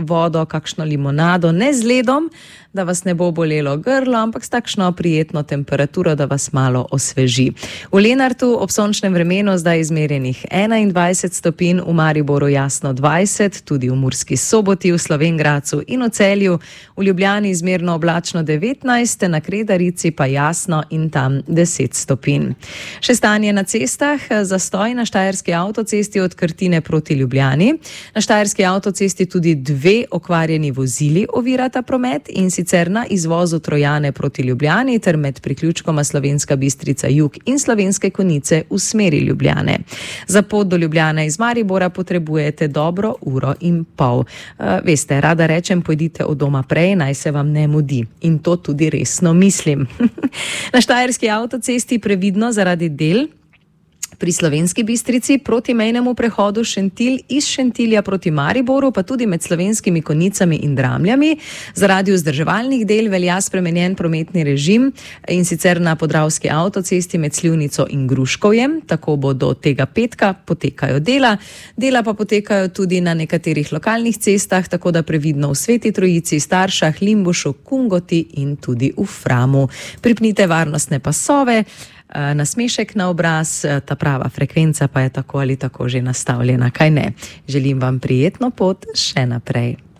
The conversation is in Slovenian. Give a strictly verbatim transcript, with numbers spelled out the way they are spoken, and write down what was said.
vodo, kakšno limonado, ne z ledom, da vas ne bo bolelo grlo, ampak s takšno prijetno temperaturo, da vas malo osveži. V Lenartu ob sončnem vremenu zdaj izmerjenih enaindvajset stopinj, v Mariboru jasno dvajset, tudi v Murski Soboti, v Slovenj Gradcu in v Celju, v Ljubljani izmerno oblačno devetnajst, na Kredarici pa jasno in tam deset stopinj. Še stanje na cestah, zastoj na Štajerski avtocesti od Krtine proti Ljubljani. Na Štajerski avtocesti tudi dve okvarjeni vozili ovirata promet, in sicer na izvozu Trojane proti Ljubljani ter med priključkoma Slovenska Bistrica jug in Slovenske Konjice v smeri Ljubljane. Za pot do Ljubljane iz Maribora potrebujete dobro uro in pol. Uh, veste, rada rečem, pojdite od doma prej, naj se vam ne mudi. In to tudi resno mislim. Na Štajerski avtocesti previdno zaradi del pri Slovenski Bistrici proti mejnemu prehodu Šentilj, iz Šentilja proti Mariboru, pa tudi med Slovenskimi Konjicami in Dramljami. Zaradi vzdrževalnih del velja spremenjen prometni režim, in sicer na Podravski avtocesti med Slivnico in Gruškovjem. Tako bo do tega petka potekajo dela. Dela pa potekajo tudi na nekaterih lokalnih cestah, tako da previdno v Sveti Trojici, Staršah, Limbušu, Kungoti in tudi v Framu. Pripnite varnostne pasove, nasmešek na obraz, ta prava frekvenca pa je tako ali tako že nastavljena, kaj ne. Želim vam prijetno pot še naprej.